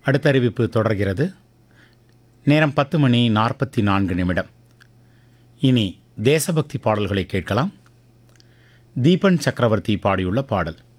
அடுத்த அறிவிப்பு தொடர்கிறது. நேரம் 10:44. இனி தேசபக்தி பாடல்களை கேட்கலாம். தீபன் சக்கரவர்த்தி பாடியுள்ள பாடல்.